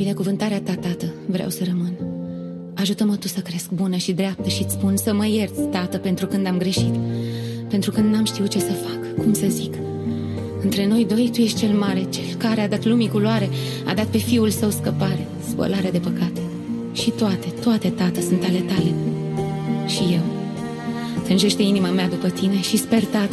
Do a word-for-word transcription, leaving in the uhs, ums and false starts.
binecuvântarea ta, Tată, vreau să rămân. Ajută-mă tu să cresc bună și dreaptă și-ți spun să mă ierți, Tată, pentru când am greșit, pentru când n-am știut ce să fac, cum să zic. Între noi doi tu ești cel mare, cel care a dat lumii culoare, a dat pe Fiul Său scăpare, spălare de păcate. Și toate, toate, Tată, sunt ale tale. Și eu. Tânjește inima mea după tine și sper, Tată,